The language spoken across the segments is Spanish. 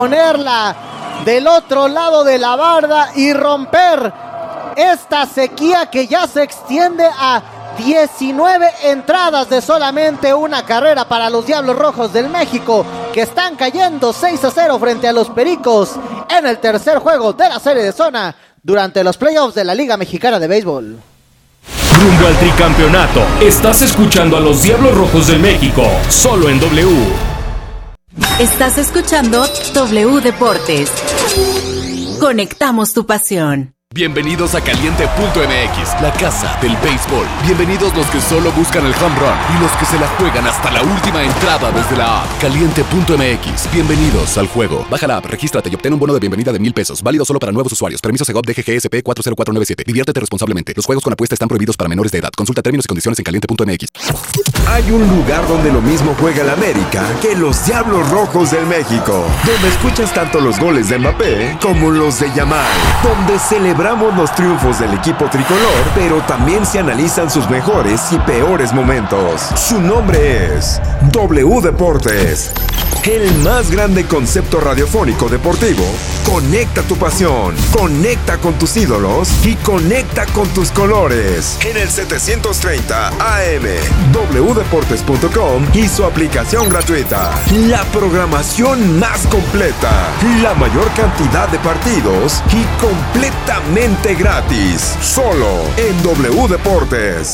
ponerla del otro lado de la barda y romper esta sequía que ya se extiende a 19 entradas de solamente una carrera para los Diablos Rojos del México, que están cayendo 6-0 frente a los Pericos en el tercer juego de la serie de zona durante los playoffs de la Liga Mexicana de Béisbol. Rumbo al tricampeonato, estás escuchando a los Diablos Rojos del México, solo en W. Estás escuchando W Deportes. Conectamos tu pasión. Bienvenidos a Caliente.mx, la casa del béisbol. Bienvenidos los que solo buscan el home run y los que se la juegan hasta la última entrada desde la app. Caliente.mx, bienvenidos al juego. Baja la app, regístrate y obtén un bono de bienvenida de $1,000. Válido solo para nuevos usuarios. Permiso Segov DGGSP 40497. Diviértete responsablemente. Los juegos con apuesta están prohibidos para menores de edad. Consulta términos y condiciones en Caliente.mx. Hay un lugar donde lo mismo juega el América que los Diablos Rojos del México. Donde escuchas tanto los goles de Mbappé como los de Yamal. Donde celebramos los triunfos del equipo tricolor, pero también se analizan sus mejores y peores momentos. Su nombre es W Deportes. El más grande concepto radiofónico deportivo. Conecta tu pasión, conecta con tus ídolos y conecta con tus colores. En el 730 AM, wdeportes.com y su aplicación gratuita. La programación más completa, la mayor cantidad de partidos y completamente gratis. Solo en W Deportes.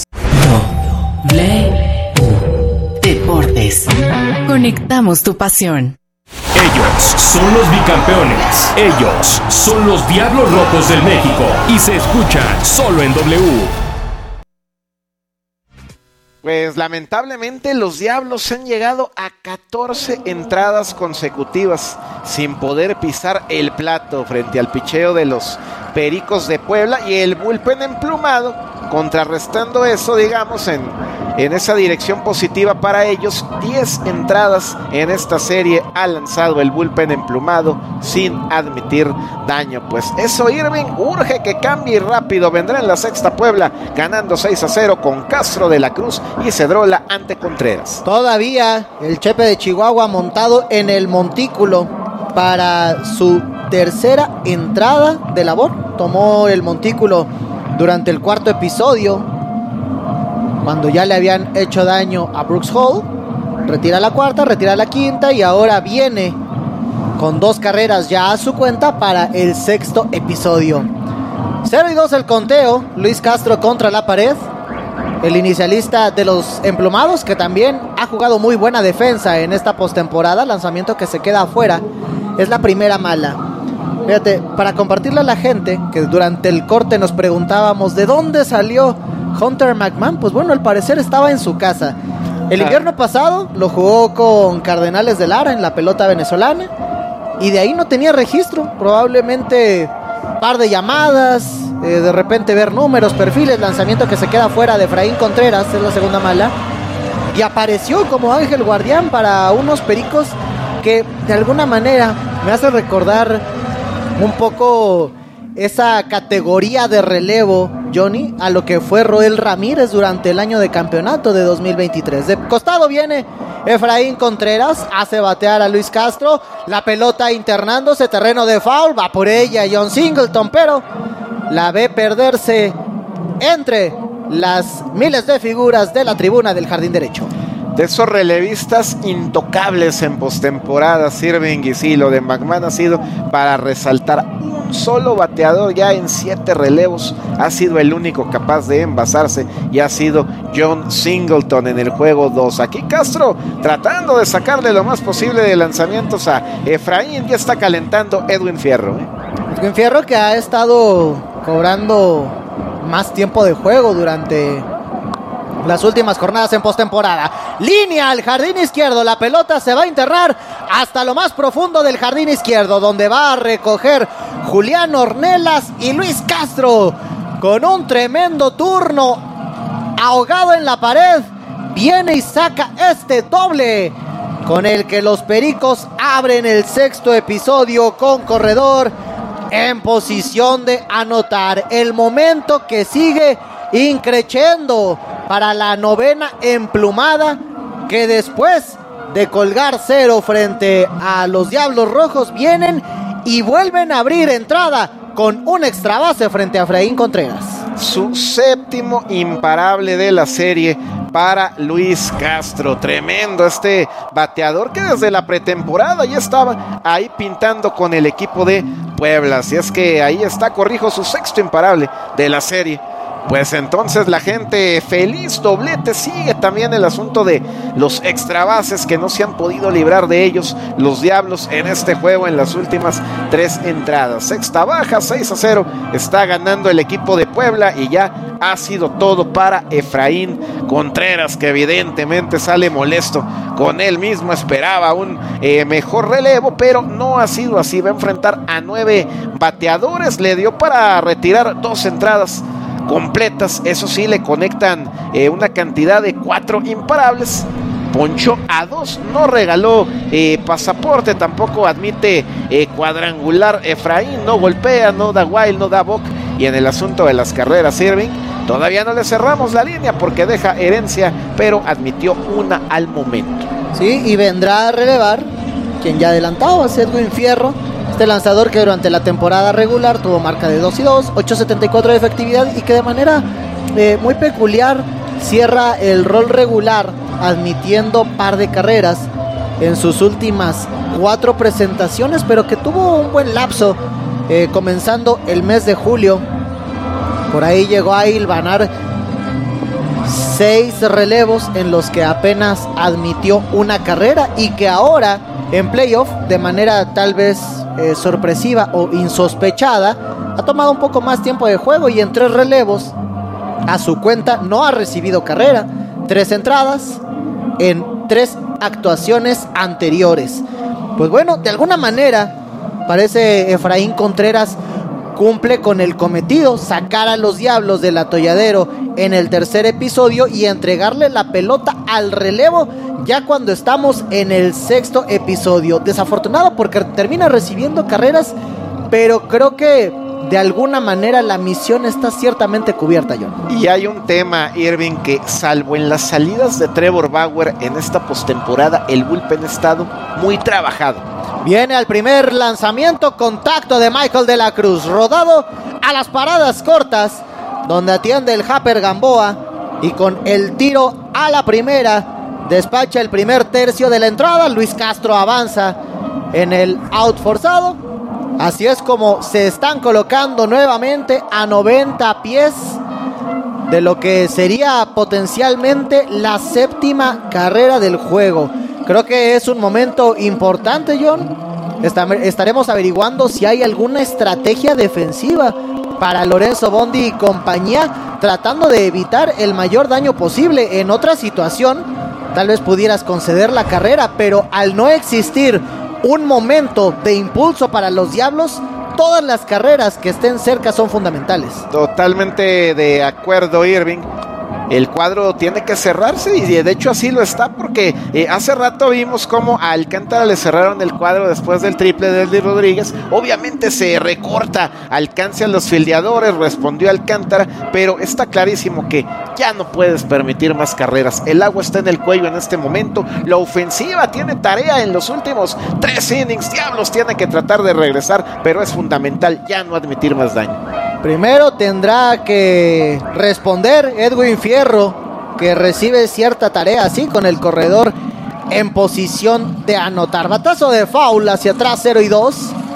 Deportes. Conectamos tu pasión. Ellos son los bicampeones. Ellos son los Diablos Rojos del México. Y se escuchan solo en W. Pues lamentablemente los Diablos han llegado a 14 entradas consecutivas sin poder pisar el plato frente al picheo de los Pericos de Puebla y el bullpen emplumado, contrarrestando eso, digamos, en esa dirección positiva para ellos. 10 entradas en esta serie ha lanzado el bullpen emplumado sin admitir daño. Pues eso, Irving, urge que cambie rápido. Vendrá en la sexta Puebla ganando 6-0 con Castro de la Cruz y Cedrola ante Contreras. Todavía el Chepe de Chihuahua montado en el montículo para su tercera entrada de labor. Tomó el montículo durante el cuarto episodio, cuando ya le habían hecho daño a Brooks Hall. Retira la cuarta, retira la quinta y ahora viene con 2 carreras ya a su cuenta para el sexto episodio. 0-2 el conteo. Luis Castro contra la pared, el inicialista de los emplumados, que también ha jugado muy buena defensa en esta postemporada. Lanzamiento que se queda afuera, es la primera mala. Fíjate, para compartirle a la gente que durante el corte nos preguntábamos de dónde salió Hunter McMahon, pues bueno, al parecer estaba en su casa. El invierno pasado lo jugó con Cardenales de Lara en la pelota venezolana y de ahí no tenía registro. Probablemente par de llamadas, de repente ver números, perfiles, lanzamiento que se queda fuera de Efraín Contreras, es la segunda mala. Y apareció como ángel guardián para unos Pericos que de alguna manera me hace recordar un poco esa categoría de relevo, Johnny, a lo que fue Roel Ramírez durante el año de campeonato de 2023. De costado viene Efraín Contreras, hace batear a Luis Castro, la pelota internándose, terreno de foul, va por ella John Singleton, pero la ve perderse entre las miles de figuras de la tribuna del jardín derecho. De esos relevistas intocables en postemporada, Irving, y sí, lo de McMahon ha sido para resaltar. Un solo bateador ya en 7 relevos ha sido el único capaz de envasarse y ha sido John Singleton en el juego 2. Aquí Castro tratando de sacarle lo más posible de lanzamientos a Efraín. Ya está calentando Edwin Fierro. Edwin Fierro, que ha estado cobrando más tiempo de juego durante las últimas jornadas en postemporada. Línea al jardín izquierdo, la pelota se va a enterrar hasta lo más profundo del jardín izquierdo, donde va a recoger Julián Ornelas y Luis Castro con un tremendo turno ahogado en la pared. Viene y saca este doble con el que los Pericos abren el sexto episodio con corredor en posición de anotar. El momento que sigue increciendo para la novena emplumada, que después de colgar cero frente a los Diablos Rojos, vienen y vuelven a abrir entrada con un extra base frente a Efraín Contreras. Su séptimo imparable de la serie para Luis Castro. Tremendo este bateador que desde la pretemporada ya estaba ahí pintando con el equipo de Puebla. Así es que ahí está, corrijo, su sexto imparable de la serie. Pues entonces la gente feliz, doblete. Sigue también el asunto de los extra bases que no se han podido librar de ellos los Diablos en este juego en las últimas 3 entradas. Sexta baja, 6-0, está ganando el equipo de Puebla y ya ha sido todo para Efraín Contreras, que evidentemente sale molesto con él mismo. Esperaba un mejor relevo, pero no ha sido así. Va a enfrentar a 9 bateadores, le dio para retirar 2 entradas completas. Eso sí, le conectan una cantidad de 4 imparables. Ponchó a 2, no regaló pasaporte, tampoco admite cuadrangular. Efraín no golpea, no da wild, no da boc. Y en el asunto de las carreras, Irving, todavía no le cerramos la línea porque deja herencia, pero admitió una al momento. Sí, y vendrá a relevar quien ya adelantaba, es Edwin Fierro. Este lanzador que durante la temporada regular tuvo marca de 2-2, 8.74 de efectividad y que de manera muy peculiar cierra el rol regular admitiendo par de carreras en sus últimas 4 presentaciones, pero que tuvo un buen lapso comenzando el mes de julio. Por ahí llegó a hilvanar 6 relevos en los que apenas admitió una carrera y que ahora en playoff, de manera tal vez sorpresiva o insospechada, ha tomado un poco más tiempo de juego y en 3 relevos a su cuenta no ha recibido carrera. 3 entradas en 3 actuaciones anteriores. Pues bueno, de alguna manera parece Efraín Contreras cumple con el cometido, sacar a los Diablos del atolladero en el tercer episodio y entregarle la pelota al relevo ya cuando estamos en el 6º episodio. Desafortunado porque termina recibiendo carreras, pero creo que de alguna manera la misión está ciertamente cubierta, John. Y hay un tema, Irving, que salvo en las salidas de Trevor Bauer en esta postemporada, el bullpen ha estado muy trabajado. Viene al primer lanzamiento, contacto de Michael de la Cruz, rodado a las paradas cortas, donde atiende el Happer Gamboa, y con el tiro a la primera, despacha el primer tercio de la entrada. Luis Castro avanza en el out forzado. Así es como se están colocando nuevamente a 90 pies de lo que sería potencialmente la 7ª carrera del juego. Creo que es un momento importante, John. Estaremos averiguando si hay alguna estrategia defensiva para Lorenzo Bondi y compañía, tratando de evitar el mayor daño posible. En otra situación, tal vez pudieras conceder la carrera, pero al no existir un momento de impulso para los Diablos, todas las carreras que estén cerca son fundamentales. Totalmente de acuerdo, Irving. El cuadro tiene que cerrarse y de hecho así lo está, porque hace rato vimos cómo a Alcántara le cerraron el cuadro después del triple de Eldy Rodríguez. Obviamente se recorta alcance a los fildeadores, respondió Alcántara, pero está clarísimo que ya no puedes permitir más carreras. El agua está en el cuello en este momento. La ofensiva tiene tarea en los últimos 3 innings. Diablos tiene que tratar de regresar, pero es fundamental ya no admitir más daño. Primero tendrá que responder Edwin Fierro, que recibe cierta tarea así con el corredor en posición de anotar. Batazo de foul hacia atrás, 0-2.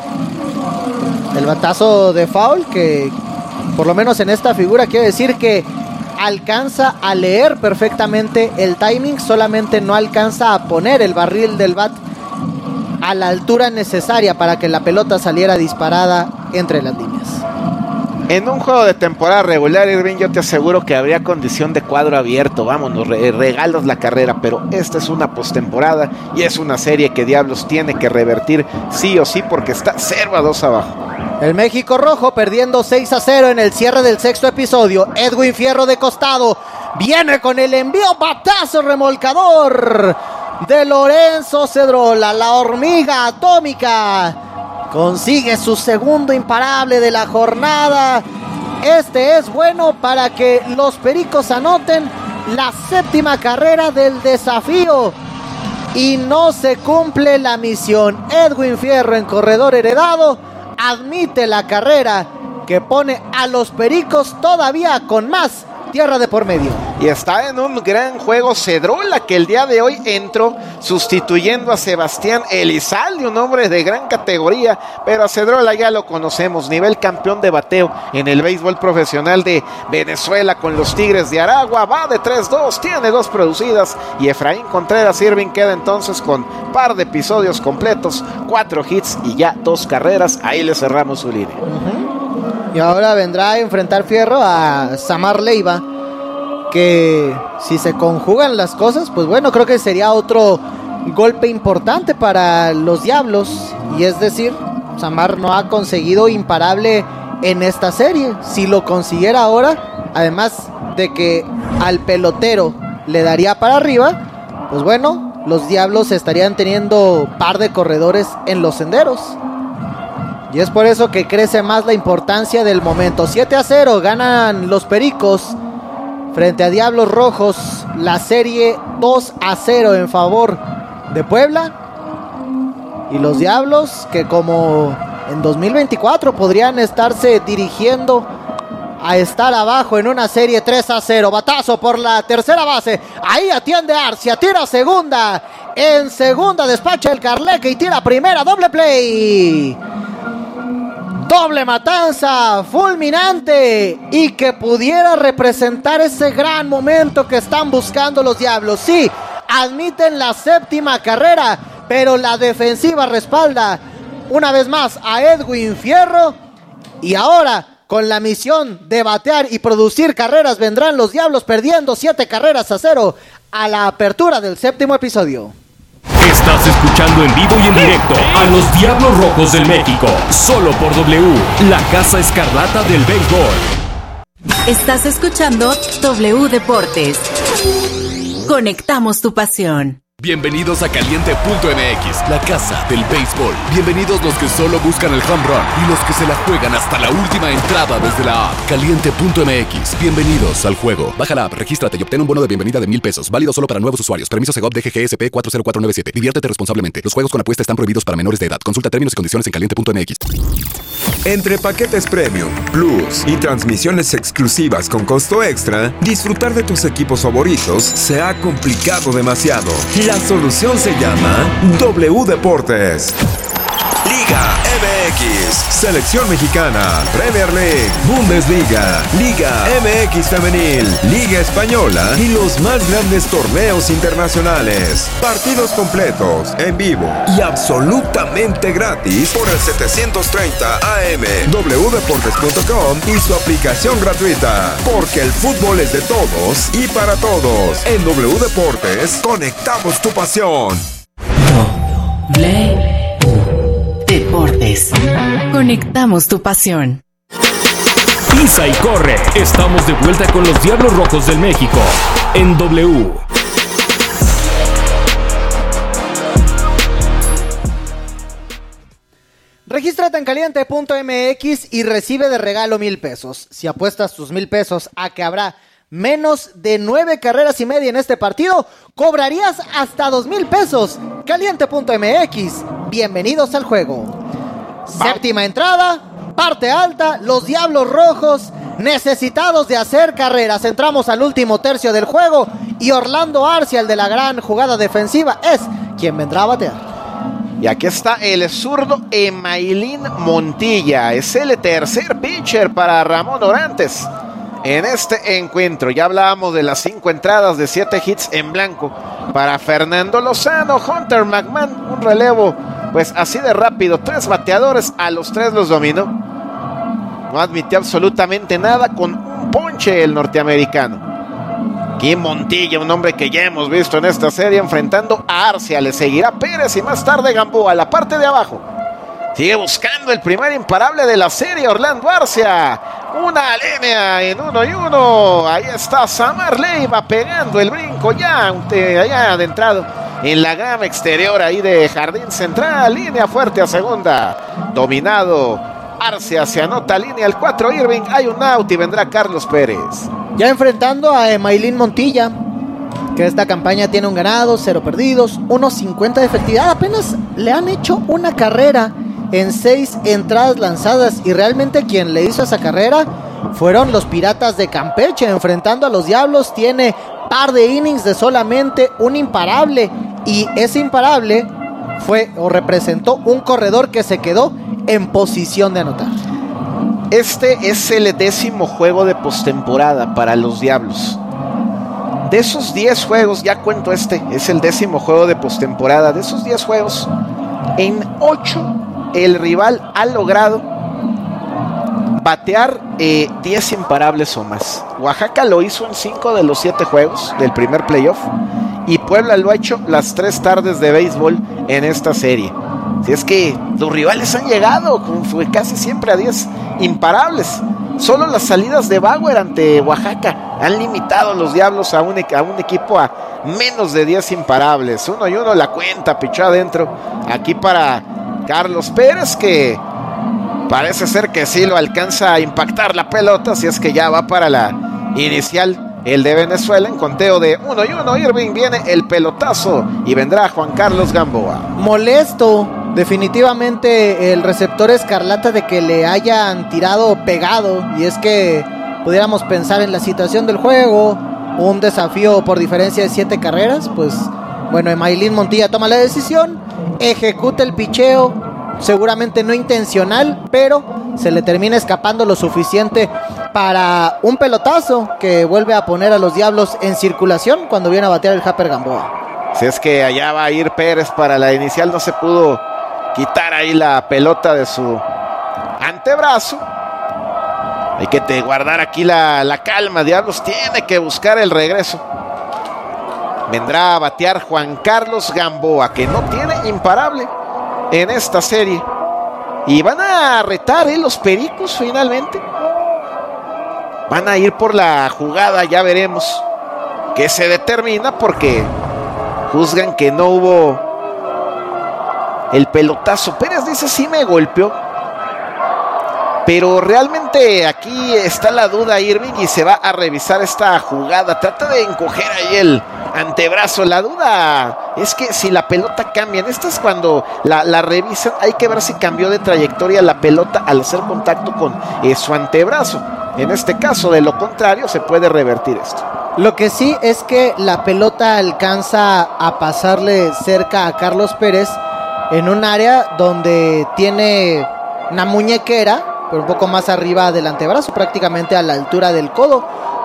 El batazo de foul que por lo menos en esta figura quiere decir que alcanza a leer perfectamente el timing, solamente no alcanza a poner el barril del bat a la altura necesaria para que la pelota saliera disparada entre las líneas. En un juego de temporada regular, Irving, yo te aseguro que habría condición de cuadro abierto. Vámonos, regalas la carrera, pero esta es una postemporada y es una serie que Diablos tiene que revertir sí o sí porque está 0-2 abajo. El México Rojo perdiendo 6-0 en el cierre del 6º episodio. Edwin Fierro de costado viene con el envío, batazo remolcador de Lorenzo Cedrola, la hormiga atómica. Consigue su segundo imparable de la jornada. Este es bueno para que los Pericos anoten la 7ª carrera del desafío. y no se cumple la misión. Edwin Fierro, en corredor heredado, admite la carrera que pone a los Pericos todavía con más tierra de por medio. Y está en un gran juego Cedrola, que el día de hoy entró sustituyendo a Sebastián Elizalde, un hombre de gran categoría, pero a Cedrola ya lo conocemos, nivel campeón de bateo en el béisbol profesional de Venezuela con los Tigres de Aragua, va de 3-2, tiene 2 producidas, y Efraín Contreras Irving queda entonces con par de episodios completos, 4 hits y ya 2 carreras, ahí le cerramos su línea. Y ahora vendrá a enfrentar Fierro a Samar Leiva, que si se conjugan las cosas, pues bueno, creo que sería otro golpe importante para los Diablos. Y es decir, Samar no ha conseguido imparable en esta serie. Si lo consiguiera ahora, además de que al pelotero le daría para arriba, pues bueno, los Diablos estarían teniendo par de corredores en los senderos. Y es por eso que crece más la importancia del momento. 7-0 ganan los Pericos frente a Diablos Rojos. La serie 2-0 en favor de Puebla. Y los Diablos, que como en 2024 podrían estarse dirigiendo a estar abajo en una serie 3-0. Batazo por la tercera base. Ahí atiende Arcia, tira segunda. En segunda despacha el Carleque y tira primera. Doble play. Doble matanza fulminante y que pudiera representar ese gran momento que están buscando los Diablos. Sí, admiten la 7ª carrera, pero la defensiva respalda una vez más a Edwin Fierro. Y ahora, con la misión de batear y producir carreras, vendrán los Diablos perdiendo 7-0 a la apertura del 7º episodio. Estás escuchando en vivo y en directo a los Diablos Rojos del México, solo por W, la Casa Escarlata del béisbol. Estás escuchando W Deportes. Conectamos tu pasión. Bienvenidos a Caliente.mx, la casa del béisbol. Bienvenidos los que solo buscan el home run y los que se la juegan hasta la última entrada desde la app. Caliente.mx, bienvenidos al juego. Baja la app, regístrate y obtén un bono de bienvenida de $1,000. Válido solo para nuevos usuarios. Permiso Segov DGGSP 40497. Diviértete responsablemente. Los juegos con apuesta están prohibidos para menores de edad. Consulta términos y condiciones en Caliente.mx. Entre paquetes Premium, Plus y transmisiones exclusivas con costo extra, disfrutar de tus equipos favoritos se ha complicado demasiado. La solución se llama W Deportes. Liga MX, Selección Mexicana, Premier League, Bundesliga, Liga MX Femenil, Liga Española y los más grandes torneos internacionales. Partidos completos, en vivo y absolutamente gratis por el 730 AM, wdeportes.com y su aplicación gratuita. Porque el fútbol es de todos y para todos. En W Deportes, conectamos tu pasión. Deportes. Conectamos tu pasión. Pisa y corre. Estamos de vuelta con los Diablos Rojos del México en W. Regístrate en caliente.mx y recibe de regalo $1,000. Si apuestas tus $1,000 a que habrá menos de 9 carreras y media en este partido, cobrarías hasta $2,000. Caliente.mx. Bienvenidos al juego. 7ª entrada, parte alta, los Diablos Rojos necesitados de hacer carreras. Entramos al último tercio del juego y Orlando Arcia, el de la gran jugada defensiva, es quien vendrá a batear. Y aquí está el zurdo Emailín Montilla. Es el tercer pitcher para Ramón Orantes en este encuentro. Ya hablábamos de las 5 entradas de 7 hits en blanco para Fernando Lozano. Hunter McMahon, un relevo pues así de rápido. 3 bateadores, a los 3 los dominó. No admitió absolutamente nada, con un ponche el norteamericano. Aquí Montilla, un hombre que ya hemos visto en esta serie, enfrentando a Arcia. Le seguirá Pérez y más tarde Gamboa. La parte de abajo sigue buscando el primer imparable de la serie, Orlando Arcia. Una línea en 1-1. Ahí está Samar Leiva pegando el brinco ya allá adentrado en la grama exterior ahí de Jardín Central. Línea fuerte a segunda. Dominado Arcia, se anota línea el 4 Irving. Hay un out y vendrá Carlos Pérez. Ya enfrentando a Emailín Montilla. que esta campaña tiene un ganado, 0 perdidos, 1.50 de efectividad. Apenas le han hecho una carrera en 6 entradas lanzadas, y realmente quien le hizo esa carrera fueron los Piratas de Campeche, enfrentando a los Diablos. Tiene par de innings de solamente un imparable, y ese imparable fue o representó un corredor que se quedó en posición de anotar. Este es el 10º juego de postemporada para los Diablos. De esos 10 juegos, ya cuento es el 10º juego de postemporada. De esos 10 juegos, en 8 el rival ha logrado batear 10 imparables o más. Oaxaca lo hizo en 5 de los 7 juegos del primer playoff, y Puebla lo ha hecho las 3 tardes de béisbol en esta serie. Si es que los rivales han llegado casi siempre a 10 imparables. Solo las salidas de Bauer ante Oaxaca han limitado a los Diablos a un equipo a menos de 10 imparables. 1-1 la cuenta, pichó adentro aquí para Carlos Pérez, que parece ser que sí lo alcanza a impactar la pelota, si es que ya va para la inicial el de Venezuela. En conteo de 1-1, Irving, viene el pelotazo y vendrá Juan Carlos Gamboa. Molesto definitivamente el receptor Escarlata de que le hayan tirado pegado, y es que pudiéramos pensar en la situación del juego, un desafío por diferencia de 7 carreras, pues bueno, Emailín Montilla toma la decisión, ejecuta el picheo, seguramente no intencional, pero se le termina escapando lo suficiente para un pelotazo que vuelve a poner a los Diablos en circulación cuando viene a batear el Japper Gamboa. Si es que allá va a ir Pérez para la inicial, no se pudo quitar ahí la pelota de su antebrazo. Hay que guardar aquí la calma. Diablos tiene que buscar el regreso. Vendrá a batear Juan Carlos Gamboa, que no tiene imparable en esta serie. Y van a retar los Pericos finalmente. Van a ir por la jugada, ya veremos qué se determina, porque juzgan que no hubo el pelotazo. Pérez dice sí me golpeó, pero realmente aquí está la duda, Irving, y se va a revisar esta jugada. Trata de encoger ahí el antebrazo. La duda es que si la pelota cambia, en esta es cuando la revisan, hay que ver si cambió de trayectoria la pelota al hacer contacto con su antebrazo. En este caso, de lo contrario, se puede revertir esto. Lo que sí es que la pelota alcanza a pasarle cerca a Carlos Pérez en un área donde tiene una muñequera, pero un poco más arriba del antebrazo, prácticamente a la altura del codo.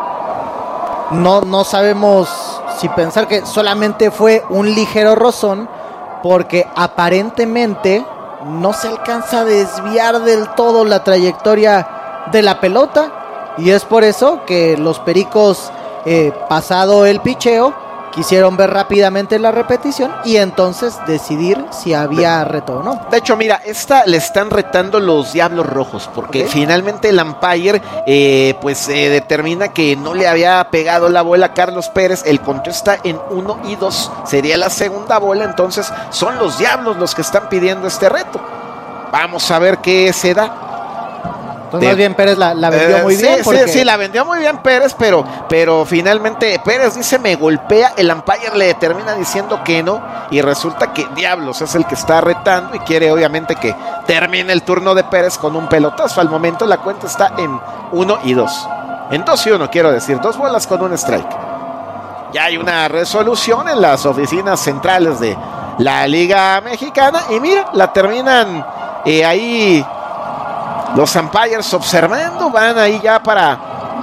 No sabemos si pensar que solamente fue un ligero rozón, porque aparentemente no se alcanza a desviar del todo la trayectoria de la pelota, y es por eso que los Pericos, pasado el picheo, quisieron ver rápidamente la repetición y entonces decidir si había reto o no. De hecho, mira, esta le están retando los Diablos Rojos, porque finalmente el umpire determina que no le había pegado la bola a Carlos Pérez. El conteo está en 1-2, sería la segunda bola, entonces son los Diablos los que están pidiendo este reto. Vamos a ver qué se da. Entonces, más bien Pérez la vendió muy bien. Sí, la vendió muy bien Pérez, pero finalmente Pérez dice me golpea, el umpire le termina diciendo que no, y resulta que Diablos es el que está retando y quiere obviamente que termine el turno de Pérez con un pelotazo. Al momento la cuenta está en 1-2, en 2-1 quiero decir, 2 bolas con un strike. Ya hay una resolución en las oficinas centrales de la Liga Mexicana, y mira, la terminan ahí los umpires observando. Van ahí ya para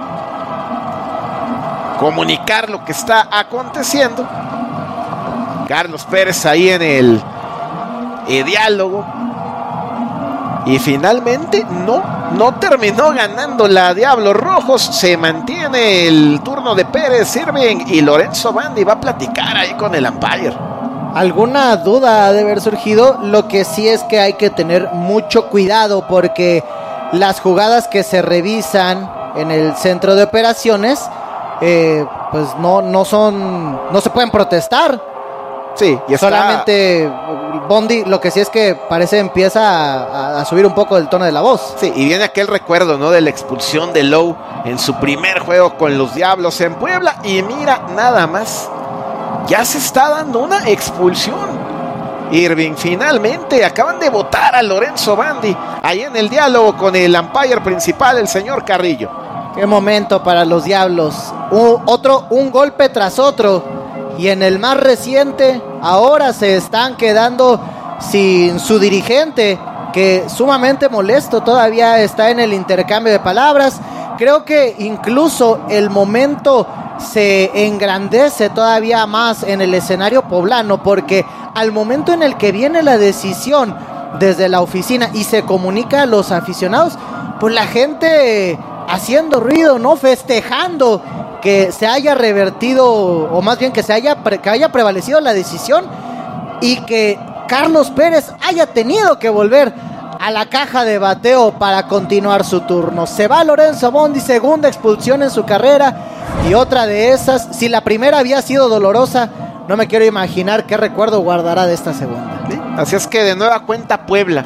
comunicar lo que está aconteciendo. Carlos Pérez ahí en el diálogo, y finalmente no terminó ganando la Diablos Rojos. Se mantiene el turno de Pérez, Irving, y Lorenzo Bandi va a platicar ahí con el umpire. Alguna duda ha de haber surgido. Lo que sí es que hay que tener mucho cuidado, porque las jugadas que se revisan en el centro de operaciones pues no se pueden protestar. Sí, y solamente Bondi, lo que sí es que parece empieza a subir un poco el tono de la voz. Sí, y viene aquel recuerdo, ¿no?, de la expulsión de Lowe en su primer juego con los Diablos en Puebla. Y mira nada más ya se está dando una expulsión. Irving, finalmente acaban de votar a Lorenzo Bandi ahí en el diálogo con el umpire principal, el señor Carrillo. Qué momento para los Diablos. Un golpe tras otro. Y en el más reciente, ahora se están quedando sin su dirigente, que sumamente molesto, todavía está en el intercambio de palabras. Creo que incluso el momento se engrandece todavía más en el escenario poblano, porque al momento en el que viene la decisión desde la oficina y se comunica a los aficionados, pues la gente haciendo ruido, ¿no? Festejando que se haya revertido, o más bien que haya prevalecido la decisión y que Carlos Pérez haya tenido que volver a la caja de bateo para continuar su turno. Se va Lorenzo Bondi, segunda expulsión en su carrera, y otra de esas, si la primera había sido dolorosa, no me quiero imaginar qué recuerdo guardará de esta segunda. ¿Sí? Así es que de nueva cuenta Puebla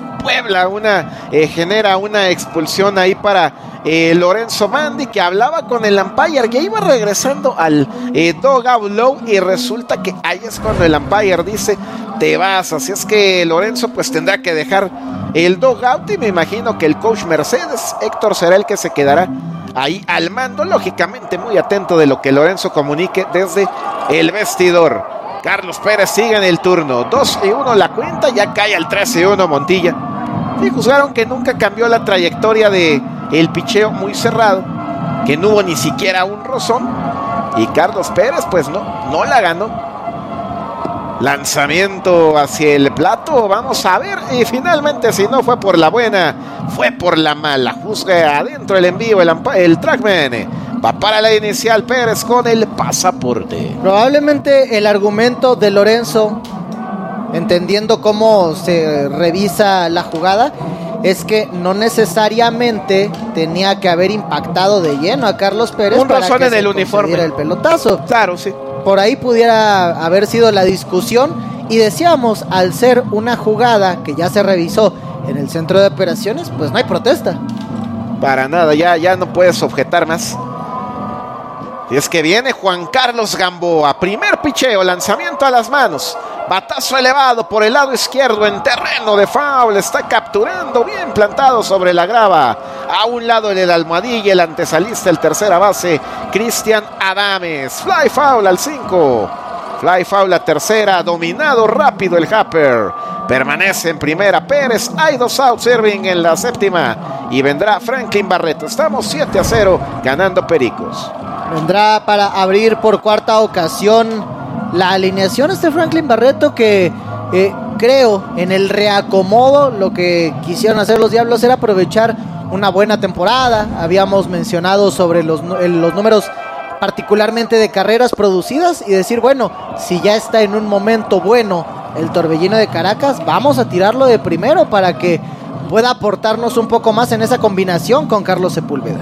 genera una expulsión ahí para Lorenzo Bandi, que hablaba con el umpire, que iba regresando al dugout low, y resulta que ahí es cuando el umpire dice te vas. Así es que Lorenzo pues tendrá que dejar el dugout, y me imagino que el coach Mercedes, Héctor, será el que se quedará ahí al mando, lógicamente muy atento de lo que Lorenzo comunique desde el vestidor. Carlos Pérez sigue en el turno, 2-1 la cuenta, ya cae al 3-1 Montilla. Y juzgaron que nunca cambió la trayectoria de el picheo muy cerrado, que no hubo ni siquiera un rozón, y Carlos Pérez pues no la ganó. Lanzamiento hacia el plato, vamos a ver, y finalmente si no fue por la buena, fue por la mala. Juzga adentro el envío, el trackman va para la inicial Pérez con el pasaporte. Probablemente el argumento de Lorenzo, entendiendo cómo se revisa la jugada, es que no necesariamente tenía que haber impactado de lleno a Carlos Pérez un para razón que en se el uniforme, el pelotazo. Claro, sí. Por ahí pudiera haber sido la discusión, y decíamos, al ser una jugada que ya se revisó en el centro de operaciones, pues no hay protesta. Para nada, ya no puedes objetar más. Y es que viene Juan Carlos Gamboa, primer picheo, lanzamiento a las manos, batazo elevado por el lado izquierdo en terreno de foul, está capturando bien plantado sobre la grava, a un lado en el almohadilla, el antesalista, el tercera base, Cristian Adames, fly foul al 5, fly foul a tercera, dominado rápido el Happer, permanece en primera Pérez, hay 2 outs, Irving en la séptima, y vendrá Franklin Barreto. Estamos 7-0 ganando Pericos. Vendrá para abrir por cuarta ocasión la alineación Franklin Barreto, que creo en el reacomodo lo que quisieron hacer los Diablos era aprovechar una buena temporada. Habíamos mencionado sobre los números particularmente de carreras producidas, y decir, bueno, si ya está en un momento bueno el Torbellino de Caracas, vamos a tirarlo de primero para que pueda aportarnos un poco más en esa combinación con Carlos Sepúlveda.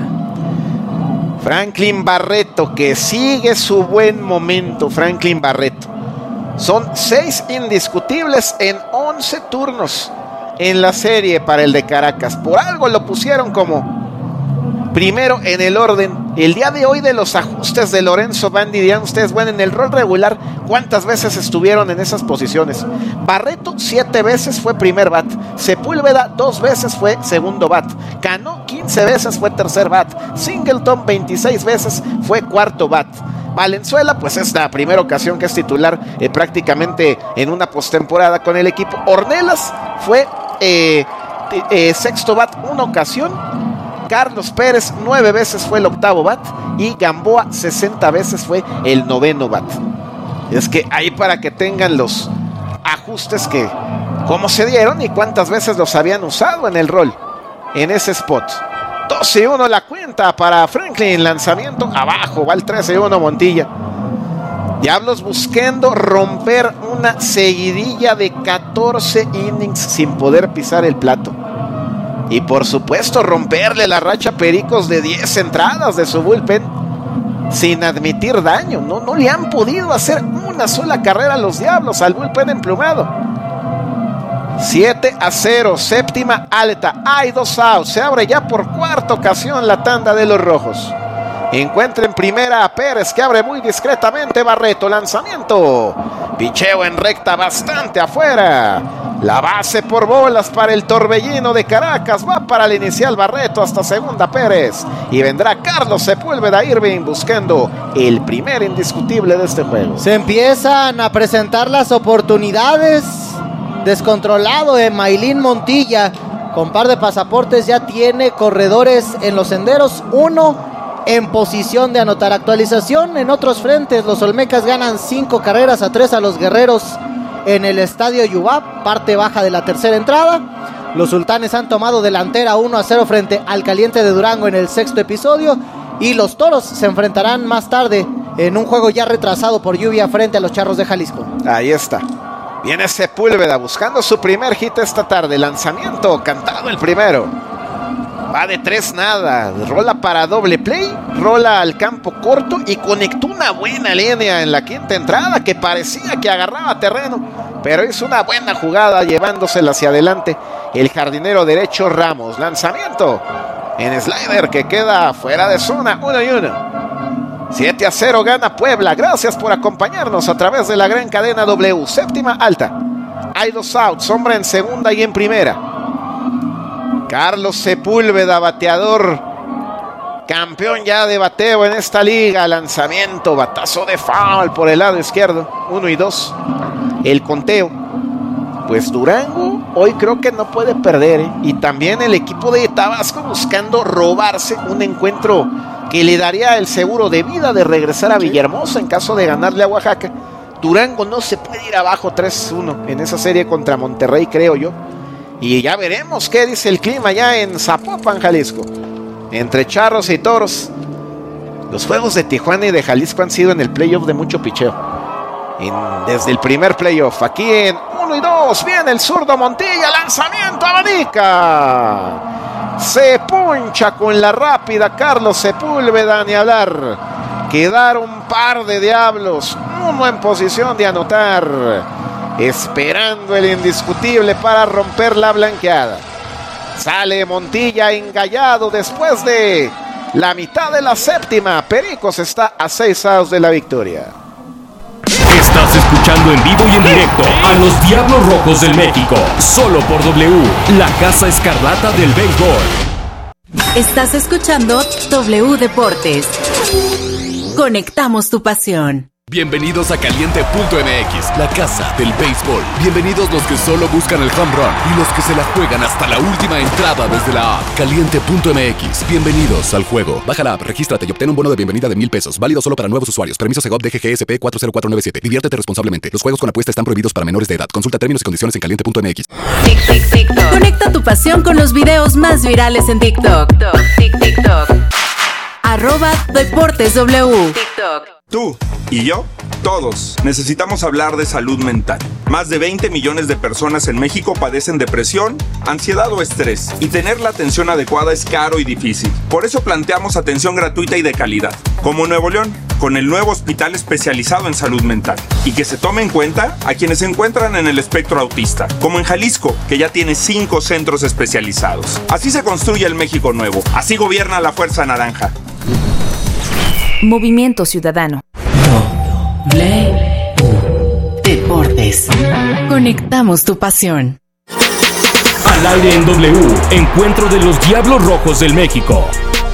Franklin Barreto, que sigue su buen momento. Franklin Barreto, son 6 indiscutibles en 11 turnos en la serie para el de Caracas. Por algo lo pusieron como primero en el orden. El día de hoy, de los ajustes de Lorenzo Bandi, dirán ustedes, bueno, en el rol regular, ¿cuántas veces estuvieron en esas posiciones? Barreto 7 veces fue primer bat, Sepúlveda 2 veces fue segundo bat, Cano 15 veces fue tercer bat, Singleton 26 veces fue cuarto bat. Valenzuela, pues es la primera ocasión que es titular prácticamente en una postemporada con el equipo. Ornelas fue sexto bat una ocasión. Carlos Pérez 9 veces fue el octavo bat, y Gamboa 60 veces fue el noveno bat. Es que ahí, para que tengan los ajustes que cómo se dieron y cuántas veces los habían usado en el rol, en ese spot. 12-1 la cuenta para Franklin, lanzamiento abajo, va el 13-1 Montilla. Diablos buscando romper una seguidilla de 14 innings sin poder pisar el plato. Y por supuesto romperle la racha Pericos de 10 entradas de su bullpen sin admitir daño. No le han podido hacer una sola carrera a los Diablos al bullpen emplumado. 7-0, séptima alta, hay 2 outs, se abre ya por cuarta ocasión la tanda de los rojos. Encuentra en primera a Pérez, que abre muy discretamente. Barreto, lanzamiento. Picheo en recta bastante afuera. La base por bolas para el Torbellino de Caracas. Va para el inicial Barreto, hasta segunda Pérez. Y vendrá Carlos Sepúlveda Irving buscando el primer indiscutible de este juego. Se empiezan a presentar las oportunidades. Descontrolado Maylin Montilla, con par de pasaportes, ya tiene corredores en los senderos. Uno en posición de anotar. Actualización en otros frentes. Los Olmecas ganan 5 carreras a 3 a los Guerreros en el Estadio Yubap, parte baja de la tercera entrada. Los Sultanes han tomado delantera 1-0 frente al Caliente de Durango en el sexto episodio. Y los Toros se enfrentarán más tarde en un juego ya retrasado por lluvia frente a los Charros de Jalisco. Ahí está. Viene Sepúlveda buscando su primer hit esta tarde. Lanzamiento, cantado el primero. Va de 3 nada. Rola para doble play. Rola al campo corto y conectó una buena línea en la quinta entrada que parecía que agarraba terreno. Pero hizo una buena jugada llevándosela hacia adelante el jardinero derecho Ramos. Lanzamiento en slider que queda fuera de zona. 1-1. 7-0 gana Puebla. Gracias por acompañarnos a través de la gran cadena W. Séptima alta. Hay 2 outs, hombre en segunda y en primera. Carlos Sepúlveda, bateador, campeón ya de bateo en esta liga. Lanzamiento, batazo de foul por el lado izquierdo. 1-2. El conteo. Pues Durango hoy creo que no puede perder, Y también el equipo de Tabasco buscando robarse un encuentro que le daría el seguro de vida de regresar a Villahermosa en caso de ganarle a Oaxaca. Durango no se puede ir abajo 3-1 en esa serie contra Monterrey, creo yo. Y ya veremos qué dice el clima ya en Zapopan, Jalisco. Entre Charros y Toros. Los juegos de Tijuana y de Jalisco han sido en el playoff de mucho picheo. Desde el primer playoff. Aquí en 1-2 viene el zurdo Montilla. Lanzamiento, abanica. Se puncha con la rápida Carlos Sepúlveda, ni hablar. Quedaron un par de diablos, uno en posición de anotar, esperando el indiscutible para romper la blanqueada. Sale Montilla engallado después de la mitad de la séptima. Pericos está a 6 outs de la victoria. Estás escuchando en vivo y en directo a los Diablos Rojos del México, solo por W, la Casa Escarlata del Béisbol. Estás escuchando W Deportes. Conectamos tu pasión. Bienvenidos a Caliente.mx, la casa del béisbol. Bienvenidos los que solo buscan el home run y los que se la juegan hasta la última entrada desde la app. Caliente.mx, bienvenidos al juego. Baja la app, regístrate y obtén un bono de bienvenida de $1,000. Válido solo para nuevos usuarios. Permiso Segov DGGSP 40497. Diviértete responsablemente. Los juegos con apuesta están prohibidos para menores de edad. Consulta términos y condiciones en Caliente.mx. Conecta tu pasión con los videos más virales en TikTok. TikTok. @DeportesW. TikTok. Tú y yo, todos, necesitamos hablar de salud mental. Más de 20 millones de personas en México padecen depresión, ansiedad o estrés, y tener la atención adecuada es caro y difícil. Por eso planteamos atención gratuita y de calidad, como Nuevo León, con el nuevo hospital especializado en salud mental. Y que se tome en cuenta a quienes se encuentran en el espectro autista, como en Jalisco, que ya tiene 5 centros especializados. Así se construye el México nuevo, así gobierna la Fuerza Naranja. Movimiento Ciudadano. Deportes. Conectamos tu pasión. Al aire en W, encuentro de los Diablos Rojos del México.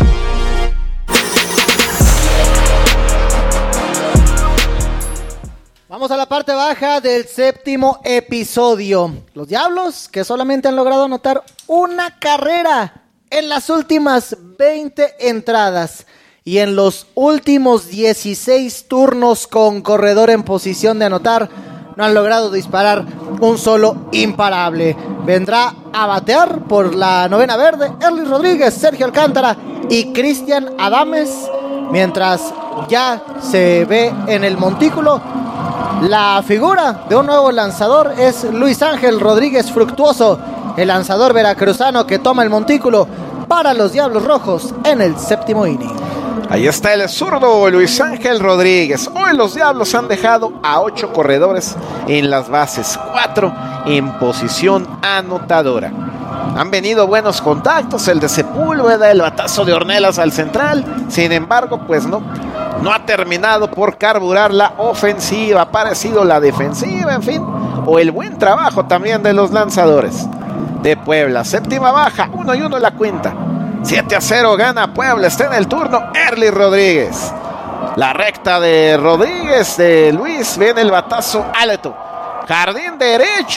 Vamos a la parte baja del séptimo episodio. Los Diablos, que solamente han logrado anotar una carrera en las últimas 20 entradas. Y en los últimos 16 turnos con corredor en posición de anotar, no han logrado disparar un solo imparable. Vendrá a batear por la novena verde Erlis Rodríguez, Sergio Alcántara y Cristian Adames. Mientras ya se ve en el montículo, la figura de un nuevo lanzador es Luis Ángel Rodríguez Fructuoso, el lanzador veracruzano que toma el montículo para los Diablos Rojos en el séptimo inning. Ahí está el zurdo Luis Ángel Rodríguez. Hoy los Diablos han dejado a 8 corredores en las bases, 4 en posición anotadora. Han venido buenos contactos, el de Sepúlveda, el batazo de Ornelas al central. Sin embargo, pues no ha terminado por carburar la ofensiva. Ha parecido la defensiva, en fin, o el buen trabajo también de los lanzadores de Puebla. Séptima baja, 1-1 la cuenta. 7-0 gana Puebla. Está en el turno Erly Rodríguez. La recta de Rodríguez, de Luis, viene el batazo alto. Jardín derecho.